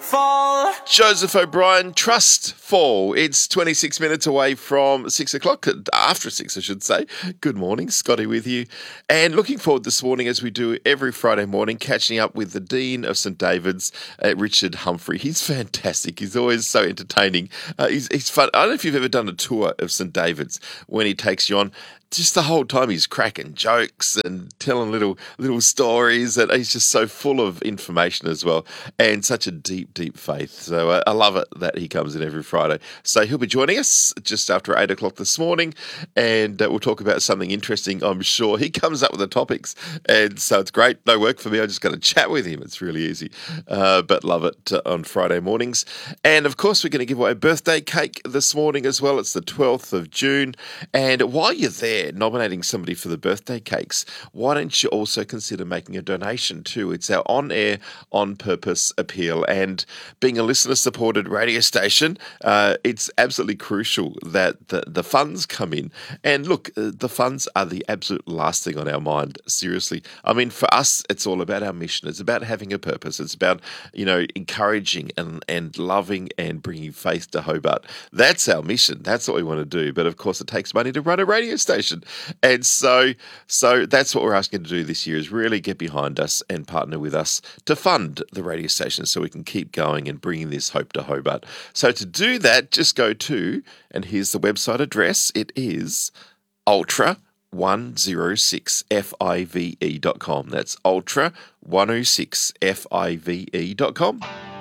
fall. Joseph O'Brien, Trust Fall. It's 26 minutes away from 6 o'clock, after 6, I should say. Good morning, Scotty with you. And looking forward this morning, as we do every Friday morning, catching up with the Dean of St David's, Richard Humphrey. He's fantastic. He's always so entertaining. He's fun. I don't know if you've ever done a tour of St David's when he takes you on. Just the whole time he's cracking jokes and telling little stories, and he's just so full of information as well, and such a deep faith. So I love it that he comes in every Friday. So he'll be joining us just after 8 o'clock this morning, and we'll talk about something interesting, I'm sure. He comes up with the topics, and so it's great. No work for me. I just got to chat with him. It's really easy, but love it on Friday mornings. And of course, we're going to give away a birthday cake this morning as well. It's the 12th of June, and while you're there nominating somebody for the birthday cakes, why don't you also consider making a donation too? It's our on-air, on-purpose appeal, and being a listener-supported radio station, it's absolutely crucial that the funds come in. And look, the funds are the absolute last thing on our mind, seriously. I mean, for us, it's all about our mission. It's about having a purpose. It's about, encouraging and loving and bringing faith to Hobart. That's our mission. That's what we want to do. But of course, it takes money to run a radio station. And so that's what we're asking to do this year, is really get behind us and partner with us to fund the radio station so we can keep going and bringing this hope to Hobart. So to do that, just go to, and here's the website address, it is ultra106five.com. That's ultra106five.com.